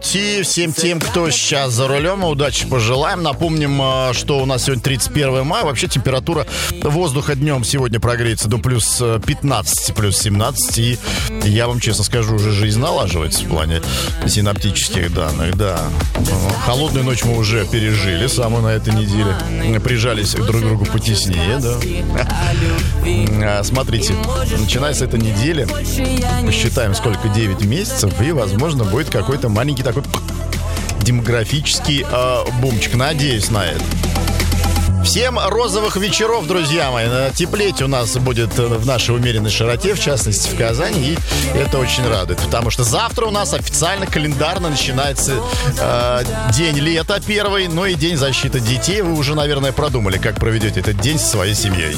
пути всем тем, кто сейчас за рулем. Удачи пожелаем. Напомним, что у нас сегодня 31 мая. Вообще температура воздуха днем сегодня прогреется до плюс 15, плюс 17. И я вам честно скажу, уже жизнь налаживается в плане синоптических данных. Да. Холодную ночь мы уже пережили самую на этой неделе. Прижались друг к другу потеснее, да. Смотрите, начиная с этой недели, посчитаем, сколько 9 месяцев, и, возможно, будет какой-то маленький такой демографический бумчик. Надеюсь на это. Всем розовых вечеров, друзья мои. Теплеть у нас будет в нашей умеренной широте, в частности в Казани, и это очень радует, потому что завтра у нас официально календарно начинается день лета первый, ну и день защиты детей. Вы уже, наверное, продумали, как проведете этот день со своей семьей.